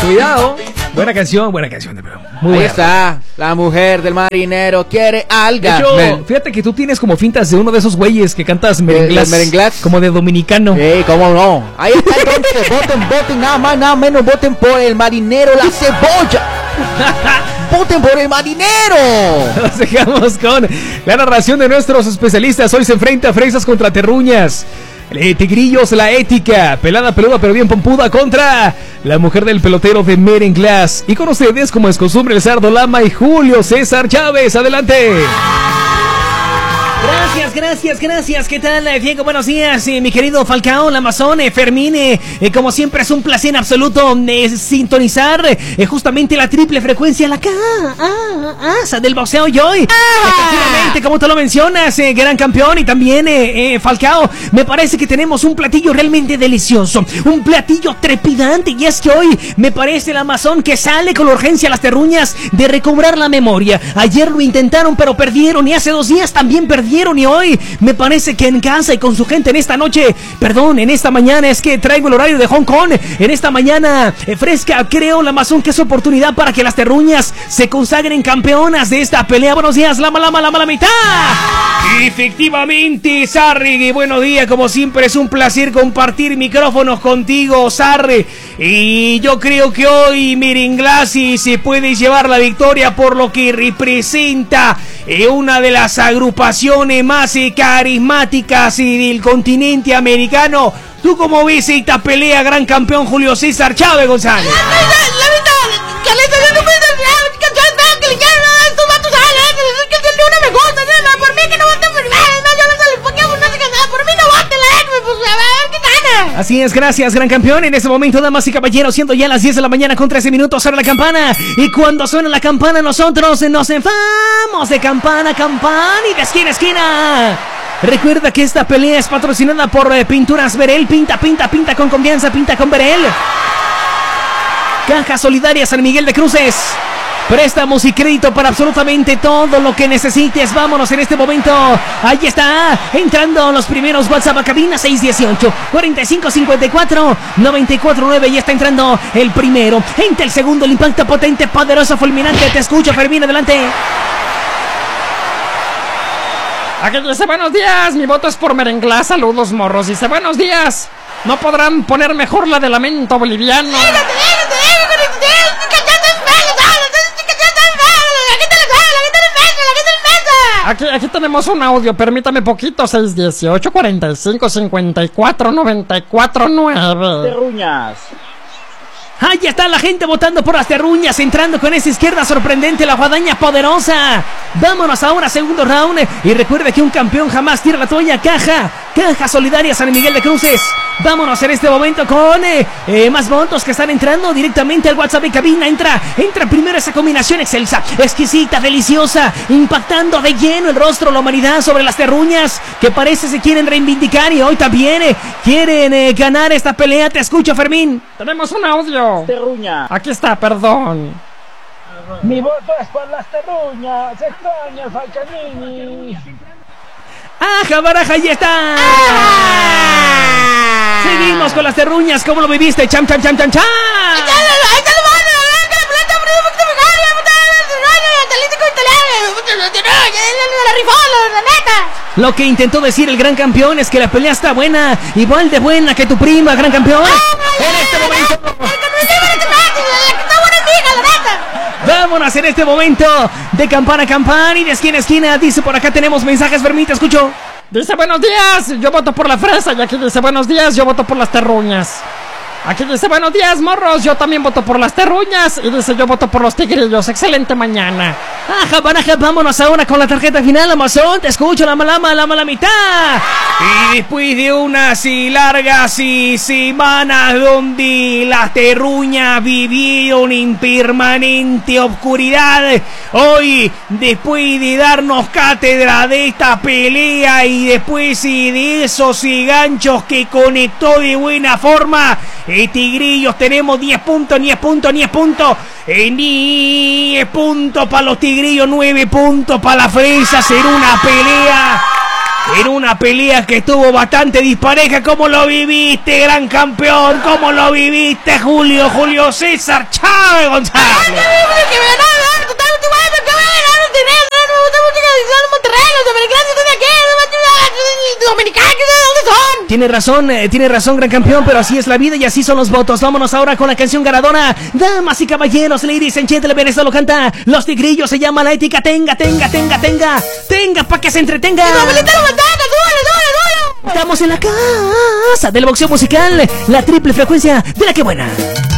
olvidado. Buena canción de verdad. Muy buena. Ahí está, la mujer del marinero quiere alga. De hecho, fíjate que tú tienes como fintas de uno de esos güeyes que cantas merenglás. ¿Merenglás? Como de dominicano. Cómo no. Ahí está, entonces, voten, nada más, nada menos, voten por el marinero La Cebolla. ¡Voten por el marinero! Nos dejamos con la narración de nuestros especialistas. Hoy se enfrenta Fresas contra Terruñas. Tigrillos, la ética. Pelada, peluda, pero bien pompuda contra la mujer del pelotero de Merenglás. Y con ustedes, como es costumbre, el Sardo Lama y Julio César Chávez. ¡Adelante! Gracias. ¿Qué tal, Diego? Buenos días, mi querido Falcao, la Amazon, Fermín. Como siempre es un placer absoluto sintonizar justamente la triple frecuencia, la casa del boxeo y hoy. Efectivamente, como tú lo mencionas, gran campeón. Y también, Falcao, me parece que tenemos un platillo realmente delicioso, un platillo trepidante. Y es que hoy me parece el Amazon que sale con la urgencia a las Terruñas de recobrar la memoria. Ayer lo intentaron, pero perdieron. Y hace 2 días también perdieron. Y hoy me parece que en casa y con su gente en esta mañana, es que traigo el horario de Hong Kong, en esta mañana fresca, creo, la Amazon, que es oportunidad para que las Terruñas se consagren campeonas de esta pelea. Buenos días, la mala mitad. Efectivamente, Sarri, buenos días, como siempre es un placer compartir micrófonos contigo, Sarri, y yo creo que hoy Merenglasi se puede llevar la victoria por lo que representa una de las agrupaciones más carismáticas del continente americano. ¿Tú cómo ves esta pelea, gran campeón Julio César Chávez González? Así es, gracias, gran campeón. En este momento, damas y caballeros, siendo ya las 10 de la mañana con 13 minutos, suena la campana. Y cuando suena la campana, nosotros nos enfamos de campana a campana y de esquina a esquina. Recuerda que esta pelea es patrocinada por Pinturas Verel. Pinta con confianza, pinta con Verel. Caja Solidaria San Miguel de Cruces. Préstamos y crédito para absolutamente todo lo que necesites. Vámonos en este momento. Ahí está, entrando los primeros WhatsApp a cabina 618-4554-949. Ya está entrando el primero. Entra el segundo, el impacto potente, poderoso, fulminante. Te escucho, Fermín, adelante. Aquí dice, buenos días, mi voto es por Merenglás, saludos morros. Dice, buenos días, no podrán poner mejor la de Lamento Boliviano. Aquí tenemos un audio, permítame poquito, 618-45-54-94-9. Terruñas. Ahí está la gente votando por las Terruñas, entrando con esa izquierda sorprendente, la guadaña poderosa. Vámonos ahora, segundo round. Y recuerde que un campeón jamás tira la toalla. Caja Solidaria San Miguel de Cruces. Vámonos en este momento con más votos que están entrando directamente al WhatsApp de cabina. Entra primero esa combinación excelsa, exquisita, deliciosa, impactando de lleno el rostro, la humanidad sobre las Terruñas, que parece se quieren reivindicar y hoy también quieren ganar esta pelea. Te escucho, Fermín. Tenemos un audio. Terruña. Aquí está, perdón. Mi voto es por las Terruñas. Extraña el Falcanini. ¡Aja, baraja! ¡Ahí está! Seguimos con las Terruñas. ¿Cómo lo viviste? ¡Cham! Lo que intentó decir el gran campeón es que la pelea está buena, igual de buena que tu prima, gran campeón. En este momento vámonos en este momento de campana a campana y de esquina a esquina. Dice por acá, tenemos mensajes, Fermín, te escucho. Dice buenos días, yo voto por la fresa. Y aquí dice buenos días, yo voto por las Terruñas. Aquí dice buenos días, morros, yo también voto por las Terruñas. Y dice yo voto por los Tigrillos. Excelente mañana. Ajá, baraja, vámonos ahora con la tarjeta final, Amazon. Te escucho, la mala mitad. Y después de unas largas semanas donde las Terruñas vivieron en permanente oscuridad, hoy, después de darnos cátedra de esta pelea y después de esos ganchos que conectó de buena forma, Tigrillos, tenemos 10 puntos, 10 puntos, 10 puntos. 10 puntos para los Tigrillos, 9 puntos para la fresa. Será una pelea En una pelea que estuvo bastante dispareja. ¿Cómo lo viviste, gran campeón? ¿Cómo lo viviste, Julio César Chávez González? Tiene razón, gran campeón, pero así es la vida y así son los votos. Vámonos ahora con la canción ganadora. Damas y caballeros, ladies and gentlemen, esto lo canta Los Tigrillos, se llama La Ética. Tenga, pa' que se entretenga. Estamos en la casa del boxeo musical, la triple frecuencia de la que buena.